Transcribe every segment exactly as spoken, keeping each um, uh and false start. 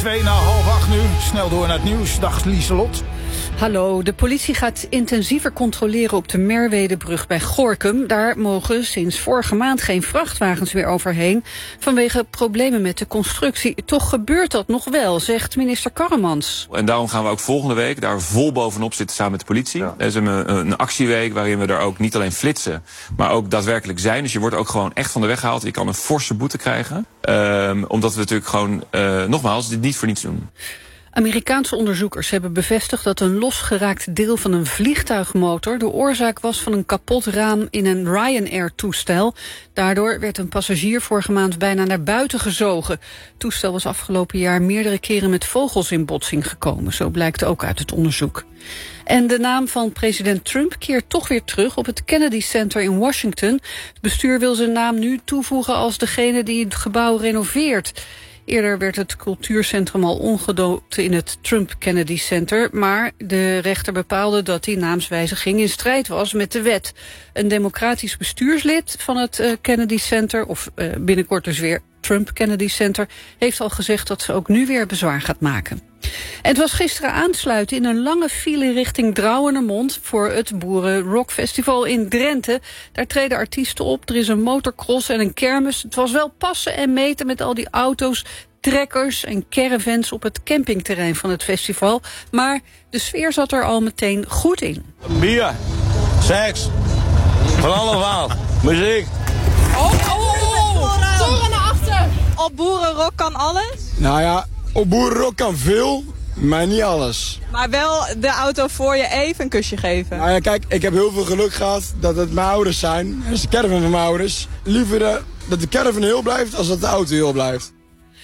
Twee na half acht nu. Snel door naar het nieuws. Dag Lieselot. Hallo, de politie gaat intensiever controleren op de Merwedebrug bij Gorinchem. Daar mogen sinds vorige maand geen vrachtwagens meer overheen vanwege problemen met de constructie. Toch gebeurt dat nog wel, zegt minister Karremans. En daarom gaan we ook volgende week daar vol bovenop zitten samen met de politie. Ja. Er is een, een actieweek waarin we er ook niet alleen flitsen, maar ook daadwerkelijk zijn. Dus je wordt ook gewoon echt van de weg gehaald. Je kan een forse boete krijgen. Um, omdat we natuurlijk gewoon, uh, nogmaals, dit niet voor niets doen. Amerikaanse onderzoekers hebben bevestigd dat een losgeraakt deel van een vliegtuigmotor de oorzaak was van een kapot raam in een Ryanair-toestel. Daardoor werd een passagier vorige maand bijna naar buiten gezogen. Het toestel was afgelopen jaar meerdere keren met vogels in botsing gekomen. Zo blijkt ook uit het onderzoek. En de naam van president Trump keert toch weer terug op het Kennedy Center in Washington. Het bestuur wil zijn naam nu toevoegen als degene die het gebouw renoveert. Eerder werd het cultuurcentrum al omgedoopt in het Trump Kennedy Center, maar de rechter bepaalde dat die naamswijziging in strijd was met de wet. Een democratisch bestuurslid van het uh, Kennedy Center, of uh, binnenkort dus weer Trump Kennedy Center, heeft al gezegd dat ze ook nu weer bezwaar gaat maken. En het was gisteren aansluiten in een lange file richting Drouwenermond voor het Boeren Rock Festival in Drenthe. Daar treden artiesten op, er is een motocross en een kermis. Het was wel passen en meten met al die auto's, trekkers en caravans op het campingterrein van het festival. Maar de sfeer zat er al meteen goed in. Bier, seks, van allemaal, muziek. Oh, oh, oh, oh. Toren naar achter. Op Boerenrock kan alles? Nou ja, op Boerenrock kan veel, maar niet alles. Maar wel de auto voor je even een kusje geven. Nou ja, kijk, ik heb heel veel geluk gehad dat het mijn ouders zijn. Dat is de caravan van mijn ouders. Liever uh, dat de caravan heel blijft als dat de auto heel blijft.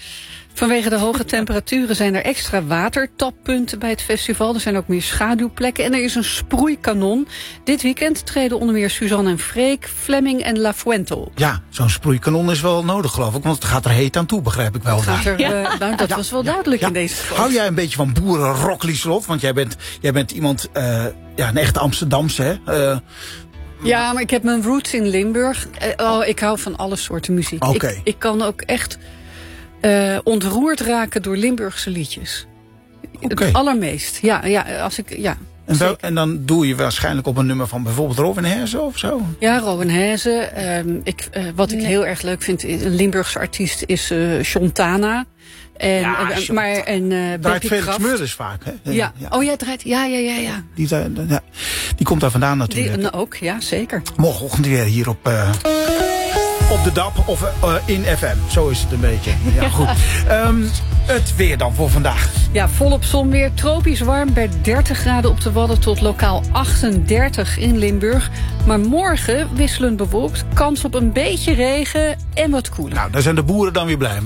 Vanwege de hoge temperaturen zijn er extra watertappunten bij het festival. Er zijn ook meer schaduwplekken en er is een sproeikanon. Dit weekend treden onder meer Suzanne en Freek, Fleming en La Fuente op. Ja, zo'n sproeikanon is wel nodig, geloof ik. Want het gaat er heet aan toe, begrijp ik wel. Gaat er, ja. uh, nou, dat ja, was wel ja, duidelijk ja. in deze geval. Hou jij een beetje van boerenrock, Lieselot? Want jij bent, jij bent iemand, uh, ja, een echte Amsterdamse, hè? Uh, Ja, maar ik heb mijn roots in Limburg. Uh, oh, ik hou van alle soorten muziek. Okay. Ik, ik kan ook echt uh, ontroerd raken door Limburgse liedjes. Okay. Het allermeest. Ja, ja, als ik, ja. En, wel, en dan doe je waarschijnlijk op een nummer van bijvoorbeeld Robin Herzen of zo? Ja, Robin Herzen. Um, ik, uh, wat ik nee. heel erg leuk vind, een Limburgse artiest is uh, Shontana. En, ja, uh, maar, en uh, draait Felix Meurders vaak, hè? Ja. ja. Oh, jij draait. Ja, ja, ja, ja. Die, ja. Die komt daar vandaan natuurlijk. Die, nou, ook, ja, zeker. Morgenochtend weer hier op, uh, op de D A P of uh, in F M. Zo is het een beetje. Ja, goed. Um, het weer dan voor vandaag. Ja, volop zon weer. Tropisch warm bij dertig graden op de Wadden tot lokaal achtendertig in Limburg. Maar morgen wisselend bewolkt. Kans op een beetje regen en wat koeler. Nou, daar zijn de boeren dan weer blij mee.